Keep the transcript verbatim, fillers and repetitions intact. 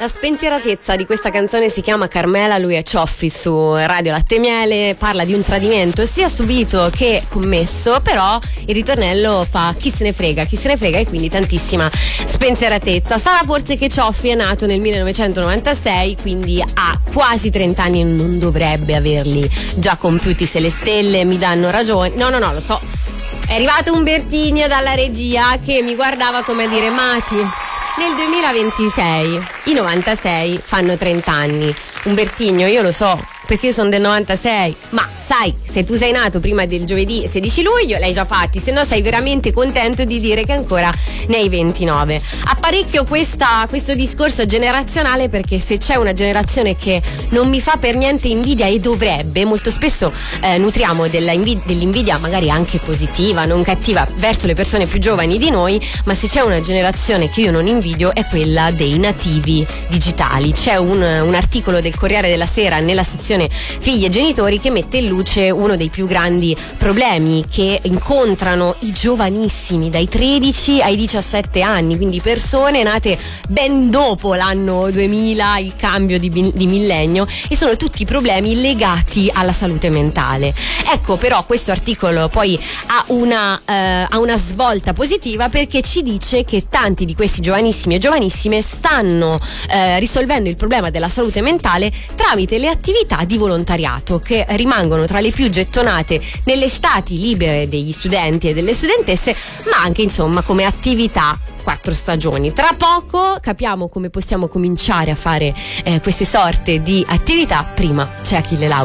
La spensieratezza di questa canzone si chiama Carmela, lui è Cioffi su Radio Latte e Miele, parla di un tradimento sia subito che commesso, però il ritornello fa chi se ne frega, chi se ne frega e quindi tantissima spensieratezza. Sarà forse che Cioffi è nato nel millenovecentonovantasei, quindi ha quasi trenta anni e non dovrebbe averli già compiuti, se le stelle mi danno ragione. No, no, no, lo so. È arrivato un Bertigno dalla regia che mi guardava come a dire: Mati, nel duemilaventisei i novantasei fanno trenta anni. Umbertigno, io lo so, perché io sono del novantasei, ma sai, se tu sei nato prima del giovedì sedici luglio l'hai già fatti, se no sei veramente contento di dire che ancora ne hai ventinove. Apparecchio questa, questo discorso generazionale, perché se c'è una generazione che non mi fa per niente invidia e dovrebbe, molto spesso eh, nutriamo della invid- dell'invidia magari anche positiva, non cattiva, verso le persone più giovani di noi, ma se c'è una generazione che io non invidio è quella dei nativi digitali. C'è un, un articolo del Corriere della Sera nella sezione figli e genitori che mette in luce uno dei più grandi problemi che incontrano i giovanissimi dai tredici ai diciassette anni, quindi persone nate ben dopo l'anno duemila, il cambio di, di millennio, e sono tutti problemi legati alla salute mentale. Ecco, però questo articolo poi ha una, eh, ha una svolta positiva, perché ci dice che tanti di questi giovanissimi e giovanissime stanno eh, risolvendo il problema della salute mentale tramite le attività di volontariato, che rimangono tra le più gettonate nelle estati libere degli studenti e delle studentesse, ma anche insomma come attività quattro stagioni. Tra poco capiamo come possiamo cominciare a fare eh, queste sorte di attività. Prima c'è Achille Lauro.